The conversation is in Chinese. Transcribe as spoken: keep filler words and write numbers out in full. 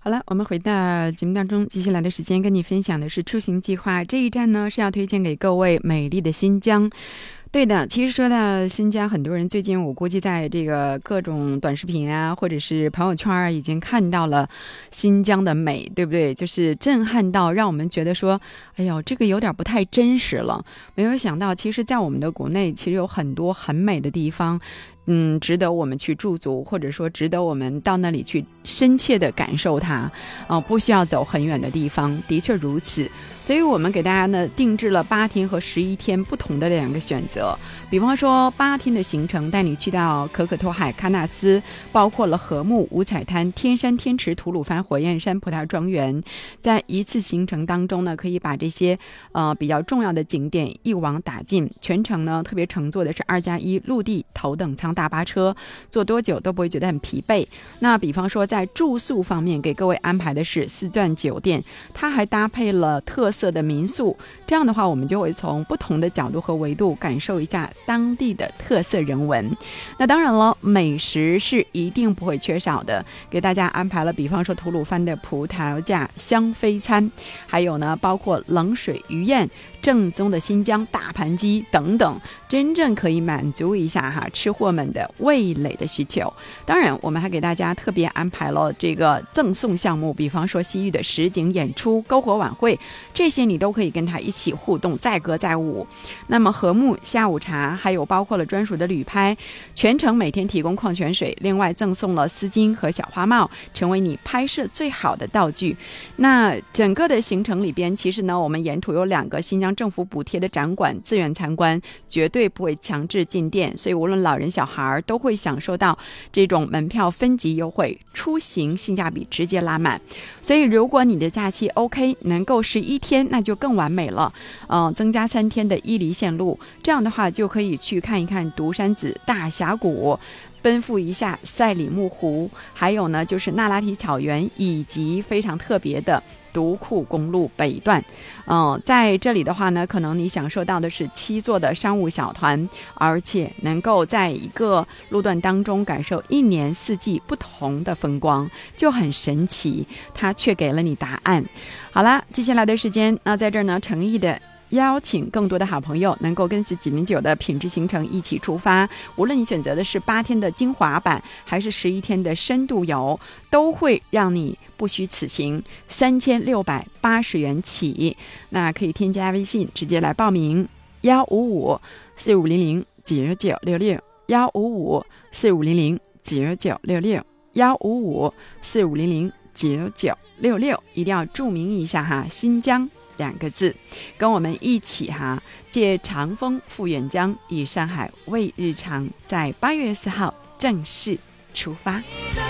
好了，我们回到节目当中，接下来的时间跟你分享的是出行计划。这一站呢是要推荐给各位美丽的新疆。对的，其实说到新疆，很多人最近我估计在这个各种短视频啊，或者是朋友圈已经看到了新疆的美，对不对？就是震撼到让我们觉得说，哎呦，这个有点不太真实了。没有想到，其实在我们的国内，其实有很多很美的地方。嗯，值得我们去驻足，或者说值得我们到那里去深切的感受它啊、呃，不需要走很远的地方，的确如此。所以我们给大家呢定制了八天和十一天不同的两个选择。比方说八天的行程带你去到可可托海、喀纳斯，包括了禾木、五彩滩、天山、天池、吐鲁番、火焰山、葡萄庄园。在一次行程当中呢，可以把这些呃比较重要的景点一网打尽。全程呢特别乘坐的是二加一陆地头等舱大巴车，坐多久都不会觉得很疲惫。那比方说在住宿方面，给各位安排的是四钻酒店，它还搭配了特色的民宿。这样的话，我们就会从不同的角度和维度感受一下当地的特色人文。那当然了，美食是一定不会缺少的，给大家安排了比方说吐鲁番的葡萄架香飞餐，还有呢包括冷水鱼宴、正宗的新疆大盘鸡等等，真正可以满足一下哈吃货们的味蕾的需求。当然我们还给大家特别安排了这个赠送项目，比方说西域的实景演出、篝火晚会，这些你都可以跟他一起互动，载歌载舞。那么禾木下午茶，还有包括了专属的旅拍，全程每天提供矿泉水，另外赠送了丝巾和小花帽，成为你拍摄最好的道具。那整个的行程里边，其实呢我们沿途有两个新疆政府补贴的展馆自愿参观，绝对不会强制进店，所以无论老人小孩都会享受到这种门票分级优惠，出行性价比直接拉满。所以如果你的假期 OK 能够十一天，那就更完美了。嗯、呃，增加三天的伊犁线路，这样的话就可以去看一看独山子大峡谷，奔赴一下赛里木湖，还有呢就是那拉提草原，以及非常特别的独库公路北段。嗯、呃，在这里的话呢，可能你享受到的是七座的商务小团，而且能够在一个路段当中感受一年四季不同的风光，就很神奇，它却给了你答案。好啦，接下来的时间，那在这儿呢，诚意的邀请更多的好朋友能够跟随九零九的品质行程一起出发。无论你选择的是八天的精华版，还是十一天的深度游，都会让你不虚此行。三千六百八十元起，那可以添加微信直接来报名：幺五五四五零零九九六六，幺五五四五零零九九六六，幺五五四五零零九九六六，一定要注明一下哈，新疆两个字，跟我们一起哈，借长风赴远疆，以上海为日常，在八月四号正式出发。